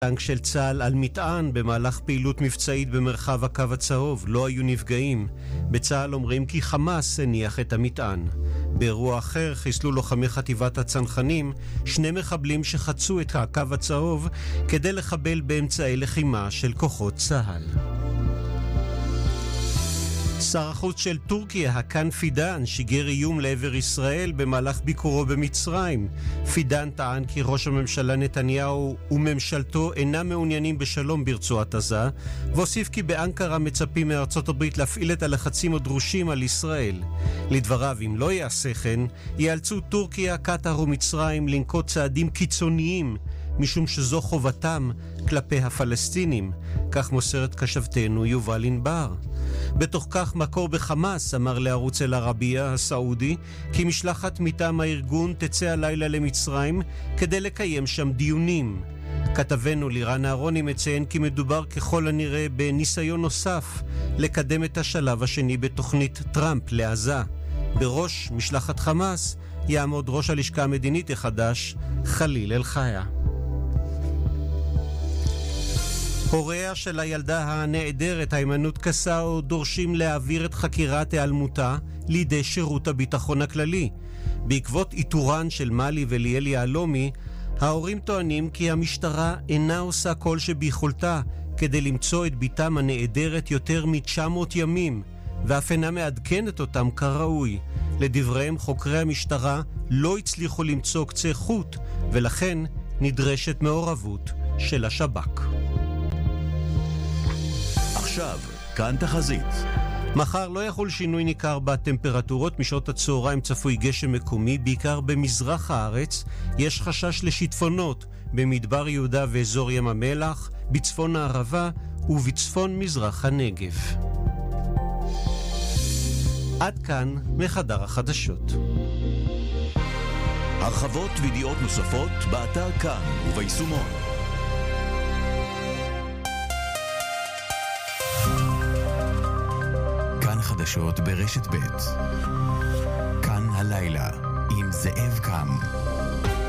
טנק של צה"ל על מטען במהלך פעילות מבצעית במרחב הקו הצהוב. לא היו נפגעים. בצה"ל אומרים כי חמאס הניח את המטען. באירוע אחר חיסלו לוחמי חטיבת הצנחנים 2 מחבלים שחצו את הקו הצהוב כדי לחבל באמצעי לחימה של כוחות צה"ל. שר החוץ של טורקיה, הקאן פידאן, שיגר איום לעבר ישראל במהלך ביקורו במצרים. פידאן טען כי ראש הממשלה נתניהו וממשלתו אינם מעוניינים בשלום ברצועת עזה, והוסיף כי באנקרה מצפים מארצות הברית להפעיל את הלחצים הדרושים על ישראל. לדבריו, אם לא יעשה כן, ייאלצו טורקיה, קטר ומצרים לנקוט צעדים קיצוניים, משום שזו חובתם כלפי הפלסטינים, כך מוסרת כשבתנו יובל ענבר. בתוך כך מקור בחמאס אמר לערוץ אל-ערבייה הסעודי כי משלחת מטעם הארגון תצא הלילה למצרים כדי לקיים שם דיונים. כתבנו לירן אהרוני מציין כי מדובר ככל הנראה בניסיון נוסף לקדם את השלב השני בתוכנית טראמפ לעזה. בראש משלחת חמאס יעמוד ראש הלשכה המדינית החדש חליל אל-חיה. הוריה של הילדה הנעדרת היימנוט קסאו דורשים להעביר את חקירת היעלמותה לידי שירות הביטחון הכללי. בעקבות איתורן של מלי וליאל יהלומי, ההורים טוענים כי המשטרה אינה עושה כל שביכולתה כדי למצוא את ביתם הנעדרת יותר מ-900 ימים, ואף אינה מעדכנת אותם כראוי. לדבריהם, חוקרי המשטרה לא הצליחו למצוא קצה חוט, ולכן נדרשת מעורבות של השב"כ. עכשיו, כאן תחזית. מחר לא יחול שינוי ניכר בטמפרטורות. משעות הצהריים צפוי גשם מקומי, בעיקר במזרח הארץ. יש חשש לשיטפונות במדבר יהודה ואזור ים המלח, בצפון הערבה ובצפון מזרח הנגב. עד כאן מחדר החדשות. הרחבות וידיעות נוספות באתר כאן וביישומון. כאן חדשות ברשת ב'. כאן הלילה עם זאב קם.